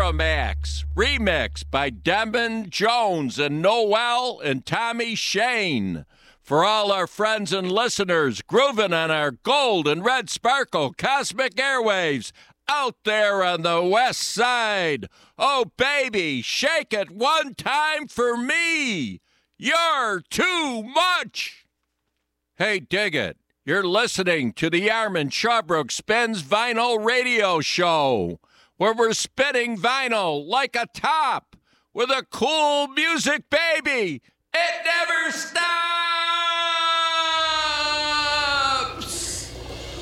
Duramax, remix by Demon Jones and Noel and Tommy Shane. For all our friends and listeners grooving on our gold and red sparkle cosmic airwaves out there on the west side. Oh, baby, shake it one time for me. You're too much. Hey, dig it. You're listening to the Armin Shawbrook Spins Vinyl Radio Show, where we're spinning vinyl like a top with a cool music, baby. It never stops.